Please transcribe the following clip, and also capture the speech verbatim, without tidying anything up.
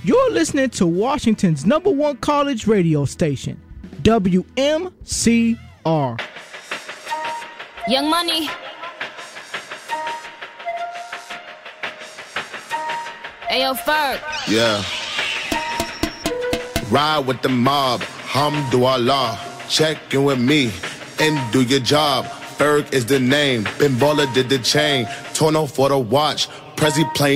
You're listening to Washington's number one college radio station, W M C R. Young Money. Ayo, Ferg. Yeah. Ride with the mob, Hamdulillah. Check in with me and do your job. Ferg is the name. Ben Baller did the chain. Tourneau for the watch. Prezi playing.